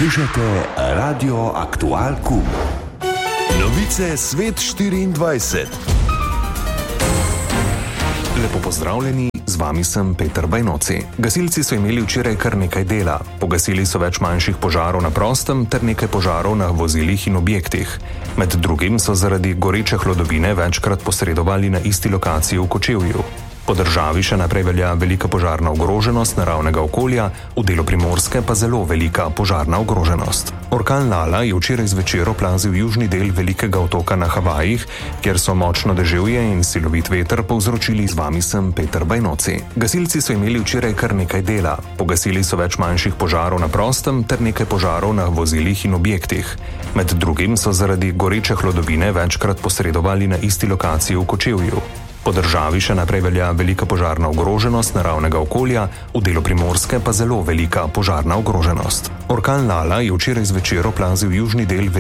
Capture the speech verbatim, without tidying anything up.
Poslušate Radio Aktual Q. Novice Svet štiriindvajset. Lepo pozdravljeni, z vami sem Peter Bajnoci. Gasilci so imeli včeraj kar nekaj dela. Pogasili so več manjših požarov na prostem ter nekaj požarov na vozilih in objektih. Med drugim so zaradi goreče hlodovine večkrat posredovali na isti lokaciji v Kočevju. Po državi še naprej velja velika požarna ogroženost naravnega okolja, v delu Primorske pa zelo velika požarna ogroženost. Orkan Lala je včeraj zvečer oplazil južni del velikega otoka na Havajih, kjer so močno deževje in silovit veter povzročili. Z vami sem Peter Bajnoci. Gasilci so imeli včeraj kar nekaj dela. Pogasili so več manjših požarov na prostem ter nekaj požarov na vozilih in objektih. Med drugim so zaradi goreče hlodovine večkrat posredovali na isti lokaciji v Kočevju. Po državi še naprej velja velika požarna ogroženost naravnega okolja, v delu Primorske pa zelo velika požarna ogroženost. Orkan Lala je včeraj zvečer oplazil južni del